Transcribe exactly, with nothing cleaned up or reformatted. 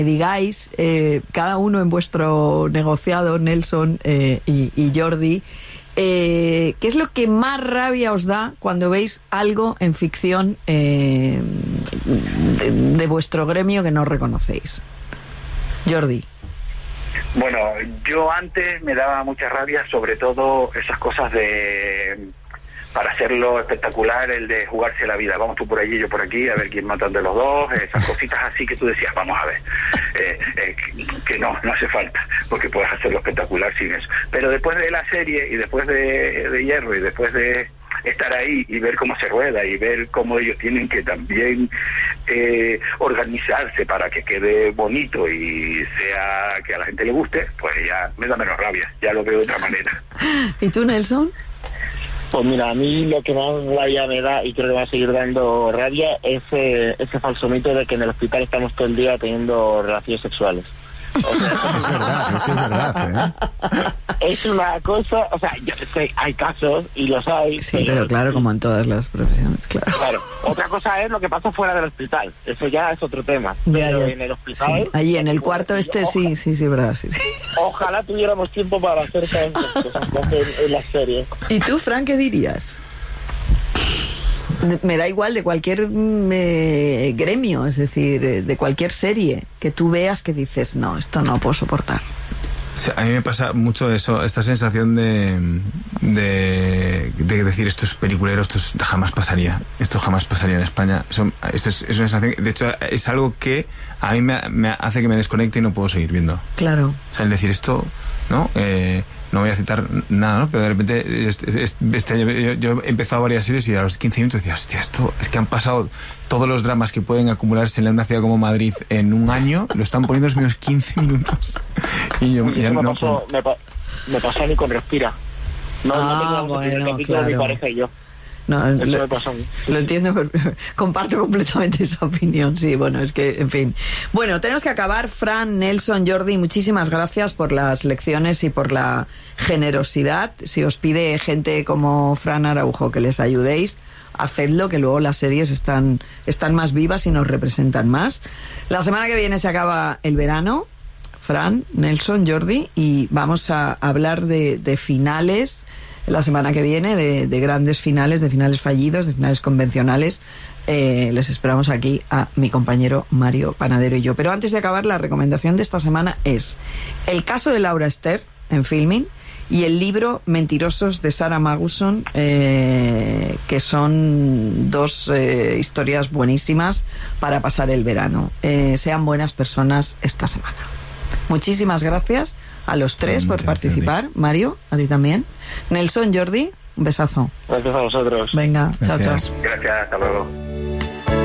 digáis, eh, cada uno en vuestro negociado, Nelson eh, y, y Jordi, eh, ¿qué es lo que más rabia os da cuando veis algo en ficción eh, de, de vuestro gremio que no reconocéis? Jordi. Bueno, yo antes me daba mucha rabia, sobre todo esas cosas de... para hacerlo espectacular, el de jugarse la vida, vamos tú por allí, yo por aquí, a ver quién matan de los dos, esas cositas así que tú decías, vamos a ver, eh, eh, que, que no, no hace falta, porque puedes hacerlo espectacular sin eso. Pero después de la serie, y después de, de Hierro, y después de estar ahí, y ver cómo se rueda, y ver cómo ellos tienen que también eh, organizarse para que quede bonito, y sea que a la gente le guste, pues ya me da menos rabia, ya lo veo de otra manera. ¿Y tú, Nelson? Pues mira, a mí lo que más rabia me da, y creo que va a seguir dando rabia, es eh, ese falso mito de que en el hospital estamos todo el día teniendo relaciones sexuales. O sea, es verdad, eso es verdad, ¿eh? Es una cosa, o sea, yo sé, hay casos y los hay. Sí, pero, pero claro, como en todas las profesiones, claro. Claro. Otra cosa es lo que pasa fuera del hospital, eso ya es otro tema. Ya, pero ya. en el hospital... Sí. Allí en el cuarto este, ojalá, sí, sí, sí, verdad, sí, sí. Ojalá tuviéramos tiempo para hacer tantas cosas en, en las series. ¿Y tú, Fran, qué dirías? Me da igual de cualquier eh, gremio, es decir, de cualquier serie que tú veas que dices, no, esto no puedo soportar. Sí, a mí me pasa mucho eso, esta sensación de, de, de decir esto es peliculero, esto es, jamás pasaría, esto jamás pasaría en España. Eso, esto es, es una sensación, de hecho es algo que a mí me, me hace que me desconecte y no puedo seguir viendo. Claro. O sea, el decir esto, ¿no? Eh, no voy a citar nada, ¿no? Pero de repente este, este año yo, yo he empezado varias series y a los quince minutos decía, hostia, esto es que han pasado todos los dramas que pueden acumularse en una ciudad como Madrid en un año, lo están poniendo en los mismos quince minutos. Y yo ya me, no, pasó, me, pa, me pasó ni con Respira. No, ah, no bueno, capítulo, claro. Mi pareja y yo. No, Eso lo, me pasó. lo entiendo, pero comparto completamente esa opinión. Sí, bueno, es que, en fin. Bueno, tenemos que acabar. Fran, Nelson, Jordi, muchísimas gracias por las lecciones y por la generosidad. Si os pide gente como Fran Araujo que les ayudéis, hacedlo, que luego las series están, están más vivas y nos representan más. La semana que viene se acaba el verano. Fran, Nelson, Jordi, y vamos a hablar de, de finales la semana que viene, de, de grandes finales, de finales fallidos, de finales convencionales. Eh, les esperamos aquí a mi compañero Mario Panadero y yo. Pero antes de acabar, la recomendación de esta semana es El caso de Laura Ester, en Filmin, y el libro Mentirosos de Sarah Maguson, eh, que son dos eh, historias buenísimas para pasar el verano. Eh, sean buenas personas esta semana. Muchísimas gracias a los tres por participar. Mario, a ti también. Nelson, Jordi, un besazo. Gracias a vosotros. Venga, Gracias. chao, chao. Gracias, hasta luego.